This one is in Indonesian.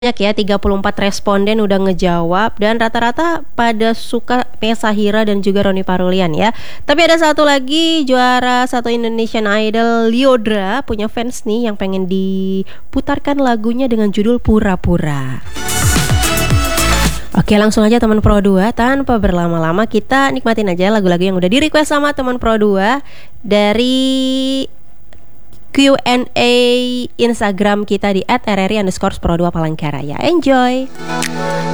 Banyak ya, 34 responden udah ngejawab dan rata-rata pada suka Mesa Hira dan juga Roni Parulian ya. Tapi ada satu lagi juara satu Indonesian Idol, Lyodra, punya fans nih yang pengen diputarkan lagunya dengan judul Pura-Pura. Oke, langsung aja teman Pro 2, tanpa berlama-lama kita nikmatin aja lagu-lagu yang udah di-request sama teman Pro 2 dari Q&A Instagram kita di @rri_pro2palangkaraya. Enjoy!